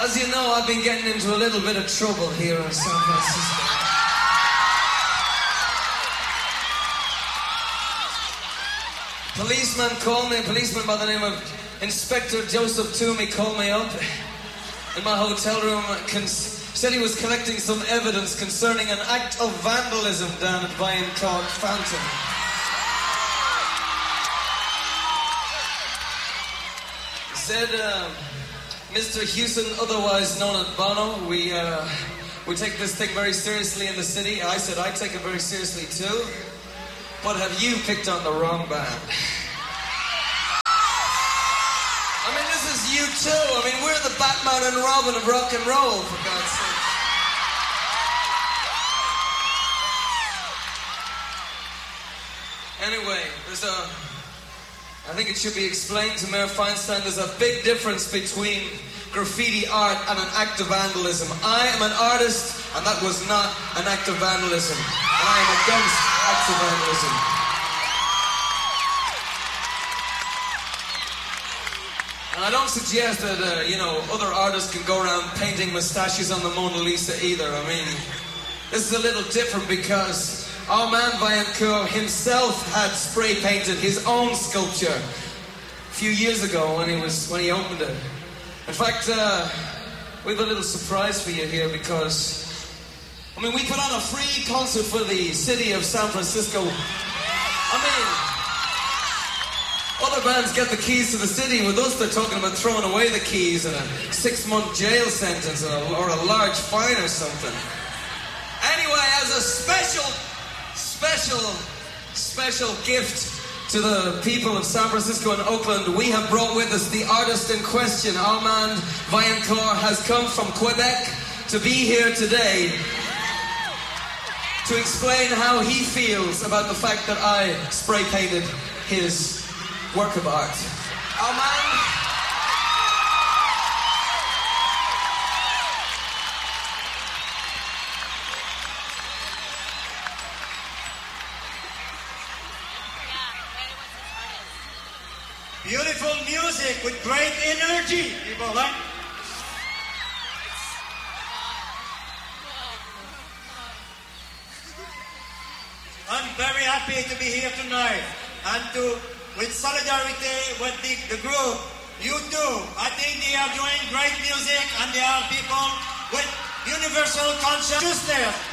As you know, I've been getting into a little bit of trouble here in San Francisco. A policeman by the name of Inspector Joseph Toomey called me up in my hotel room, said he was collecting some evidence concerning an act of vandalism down at Viancourt Fountain. He said, Mr. Hewson, otherwise known as Bono, we take this thing very seriously in the city. I said I take it very seriously too, but have you picked on the wrong band? I mean, this is U2. I mean, we're the Batman and Robin of rock and roll, for God's sake. Anyway, I think it should be explained to Mayor Feinstein, there's a big difference between graffiti art and an act of vandalism. I am an artist, and that was not an act of vandalism. And I am against acts of vandalism. And I don't suggest that, other artists can go around painting mustaches on the Mona Lisa either. I mean, this is a little different because our man Viancourt himself had spray painted his own sculpture a few years ago when he opened it. In fact, we have a little surprise for you here because, we put on a free concert for the city of San Francisco. Other bands get the keys to the city. With us, they're talking about throwing away the keys and a 6-month jail sentence or a large fine or something. Anyway, as a special gift to the people of San Francisco and Oakland, we have brought with us the artist in question. Armand Viancourt has come from Quebec to be here today to explain how he feels about the fact that I spray painted his work of art. Armand? Beautiful music with great energy, people, right? I'm very happy to be here tonight and with solidarity with the group, U2. I think they are doing great music and they are people with universal consciousness.